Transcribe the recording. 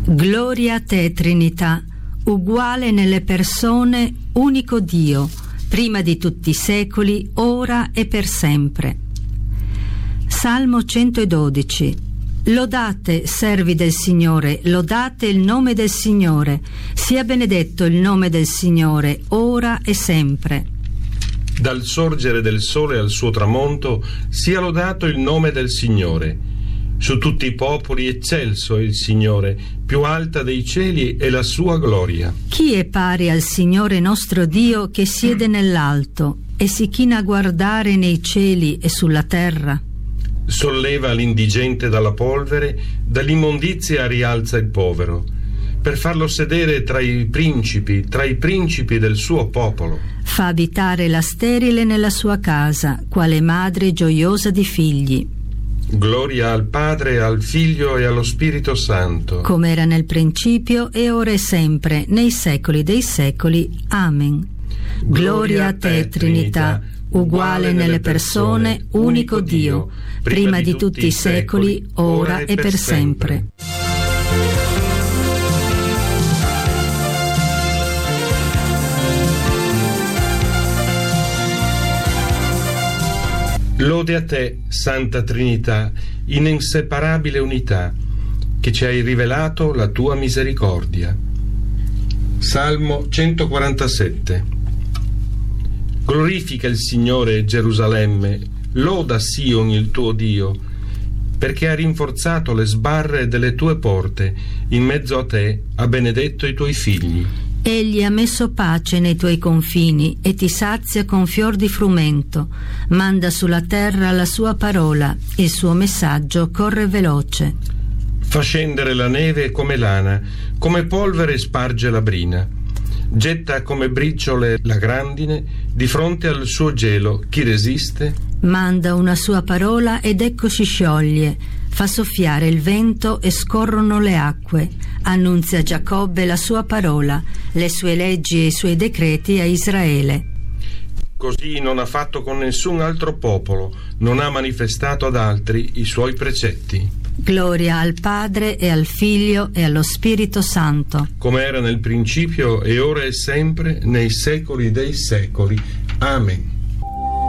Gloria a te, Trinità, uguale nelle persone, unico Dio, prima di tutti i secoli, ora e per sempre. Salmo 112. Lodate, servi del Signore, lodate il nome del Signore, sia benedetto il nome del Signore, ora e sempre. Dal sorgere del sole al suo tramonto, sia lodato il nome del Signore. Su tutti i popoli eccelso è il Signore, più alta dei cieli è la sua gloria. Chi è pari al Signore nostro Dio che siede nell'alto e si china a guardare nei cieli e sulla terra? Solleva l'indigente dalla polvere, dall'immondizia rialza il povero, per farlo sedere tra i principi del suo popolo. Fa abitare la sterile nella sua casa, quale madre gioiosa di figli. Gloria al Padre, al Figlio e allo Spirito Santo. Come era nel principio, e ora e sempre, nei secoli dei secoli. Amen. Gloria a te, Trinità, uguale nelle persone, unico Dio, prima di tutti i secoli, ora e per sempre. Lode a te, Santa Trinità, in inseparabile unità, che ci hai rivelato la tua misericordia. Salmo 147. Glorifica il Signore, Gerusalemme, loda Sion il tuo Dio, perché ha rinforzato le sbarre delle tue porte, in mezzo a te ha benedetto i tuoi figli. Egli ha messo pace nei tuoi confini e ti sazia con fior di frumento. Manda sulla terra la sua parola, il suo messaggio corre veloce. Fa scendere la neve come lana, come polvere sparge la brina. Getta come briciole la grandine, di fronte al suo gelo chi resiste? Manda una sua parola ed ecco si scioglie. Fa soffiare il vento e scorrono le acque. Annunzia a Giacobbe la sua parola, le sue leggi e i suoi decreti a Israele. Così non ha fatto con nessun altro popolo, non ha manifestato ad altri i suoi precetti. Gloria al Padre e al Figlio e allo Spirito Santo. Come era nel principio e ora e sempre, nei secoli dei secoli. Amen.